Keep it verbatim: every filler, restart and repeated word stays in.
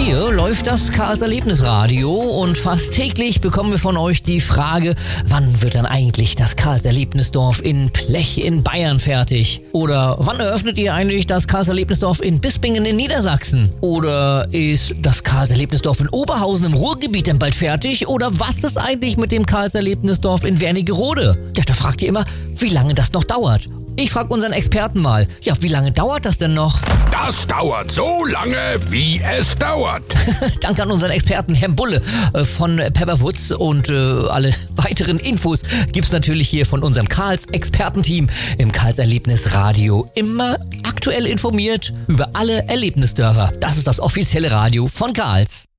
vier läuft das Karls Erlebnisradio und fast täglich bekommen wir von euch die Frage, wann wird dann eigentlich das Karls Erlebnisdorf in Plech in Bayern fertig? Oder wann eröffnet ihr eigentlich das Karls Erlebnisdorf in Bispingen in Niedersachsen? Oder ist das Karls Erlebnisdorf in Oberhausen im Ruhrgebiet denn bald fertig? Oder was ist eigentlich mit dem Karls Erlebnisdorf in Wernigerode? Ja, da fragt ihr immer, wie lange das noch dauert. Ich frage unseren Experten mal, ja, wie lange dauert das denn noch? Das dauert so lange, wie es dauert. Danke an unseren Experten, Herrn Bulle äh, von Pepperwoods, und äh, alle weiteren Infos gibt's natürlich hier von unserem Karls Expertenteam im Karls Erlebnisradio. Immer aktuell informiert über alle Erlebnisdörfer. Das ist das offizielle Radio von Karls.